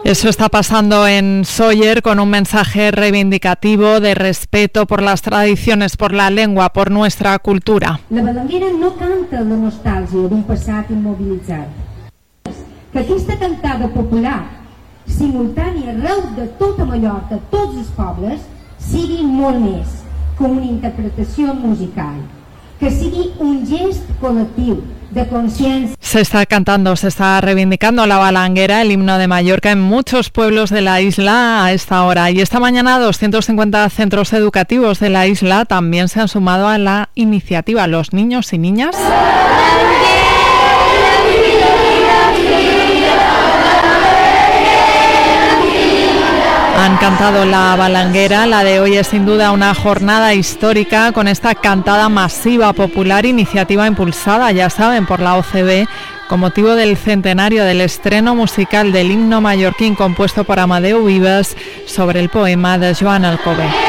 Eso está pasando en Sóller con un mensaje reivindicativo de respeto por las tradiciones, por la lengua, por nuestra cultura. La balanguera no canta la nostàlgia d'un passat immobilitzat. Que aquesta cantada popular, simultània arreu de tota Mallorca, tots els pobles, sigui molt més que una interpretació musical, que sigui un gest col·lectiu de conciencia. Se está cantando, se está reivindicando la balanguera, el himno de Mallorca, en muchos pueblos de la isla a esta hora. Y esta mañana 250 centros educativos de la isla también se han sumado a la iniciativa. Los niños y niñas han cantado la balanguera. La de hoy es sin duda una jornada histórica con esta cantada masiva, popular, iniciativa impulsada, ya saben, por la OCB con motivo del centenario del estreno musical del himno mallorquín compuesto por Amadeu Vives sobre el poema de Joan Alcover.